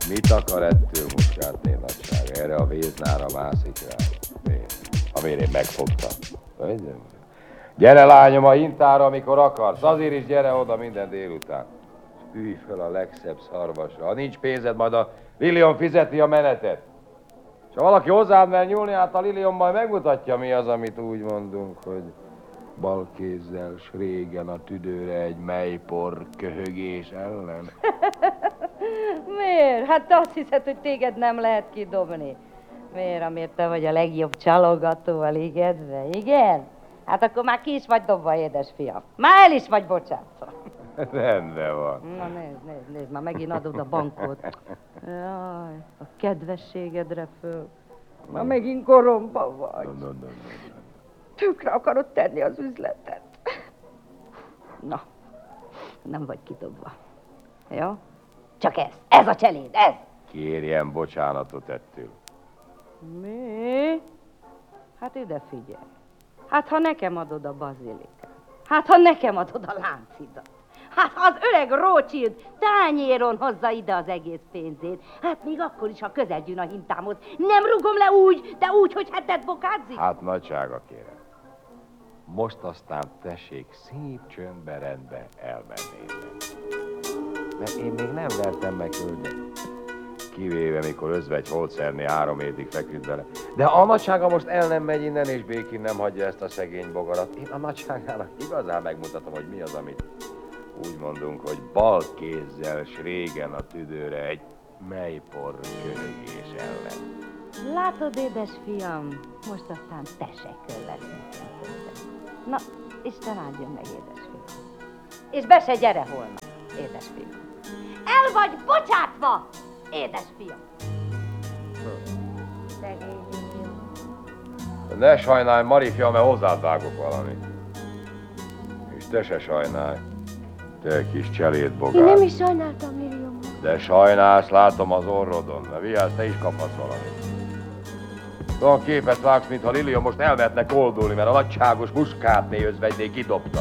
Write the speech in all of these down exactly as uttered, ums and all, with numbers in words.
Mit akar ettől Muskátné nagysága? Erre a véznára mászik rá. Amire én megfogtam. Gyere lányom a hintára, amikor akarsz. Azért is gyere oda minden délután. Ülj fel a legszebb szarvasra. Ha nincs pénzed, majd a Lilium fizeti a menetet. És ha valaki hozzád mer nyúlni, hát a Lilium majd megmutatja, mi az, amit úgy mondunk, hogy bal kézzel s régen a tüdőre egy melypor köhögés ellen. Miért? Hát azt hiszed, hogy téged nem lehet kidobni. Miért? Amért te vagy a legjobb csalogató a ligedbe, igen? Hát akkor már ki is vagy dobva, édesfiam. Már el is vagy bocsátva. Rendben van. Na nézd, nézd, nézd, már megint adod a bankot. Jaj, a kedvességedre föl. Már megint koromba vagy. No, no, no, no, no. Tökre akarod tenni az üzletet. Na, nem vagy kidobva. Jó? Csak ez, ez a cseléd, ez! Kérjen bocsánatot ettől. Mi? Hát ide figyelj. Hát ha nekem adod a bazilikát, hát ha nekem adod a láncidat, hát ha az öreg Rothschild tányéron hozza ide az egész pénzét, hát még akkor is, ha közel gyűn a hintámhoz, nem rugom le úgy, de úgy, hogy hetet bokádzik? Hát nagysága kérem. Most aztán tessék szép csöndbe rendbe elmenni. Mert én még nem vertem meg hölgyet. Kivéve, mikor özvegy holtszerné három évig feküdt bele. De a nagysága most el nem megy innen, és békén nem hagyja ezt a szegény bogarat. Én a nagyságának igazán megmutatom, hogy mi az, amit úgy mondunk, hogy bal kézzel s régen a tüdőre egy melypor köhögés ellen. Látod, édesfiam, most aztán te se leszünk. Na, Isten áldjon meg, édesfiam. És be se gyere holnap, édesfiam. El vagy bocsátva, édesfiam. Szegény Lilium. Ne sajnálj, Marifja, mert hozzád vágok valamit. És te se sajnálj, te kis cselédbogár. Én nem is sajnáltam, Lilium. De sajnálsz, látom az orrodon. Na vigyázz, te is kaphatsz valamit. Olyan képet vágsz, mintha Lilium most elmehetne koldulni, mert a nagyságos Muskátné özvegyné kidobta.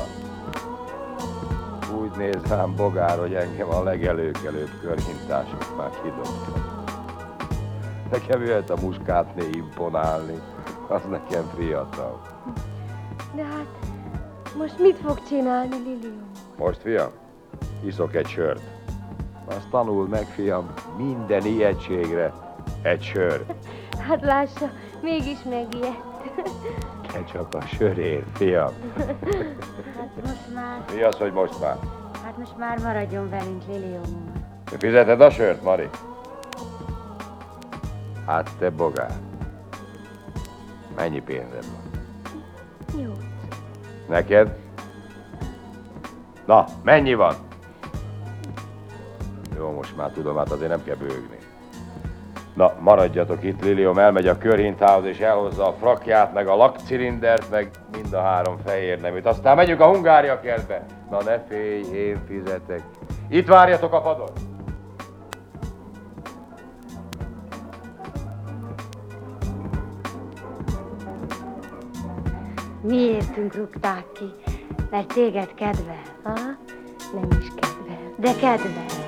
Úgy néz rám, bogár, hogy engem a legelőkelőbb körhintások már kidobta. Nekem jöhet a Muskátné imponálni, az nekem fiatal. De hát, most mit fog csinálni, Lilium? Most, fiam, iszok egy sört. Azt tanuld meg, fiam, minden ijegységre egy sör. Hát lássa, mégis megijedt. Te csak a sörért, fiam. Hát most már, Mi az, hogy most már? hát most már maradjon velünk, Lilium. Te fizeted a sört, Mari? Hát te bogár. Mennyi pénzed van? Jó. Neked? Na, mennyi van? Jó, most már tudom, hát azért nem kell bőgni. Na, maradjatok itt, Lilium elmegy a körhintához, és elhozza a frakját, meg a lakcilindert, meg mind a három fehér neműt. Aztán megyünk a Hungária kertbe. Na, ne félj, én fizetek. Itt várjatok a padon. Miértünk rúgták ki? Mert téged kedvel, ha? Nem is kedvel, de kedvel.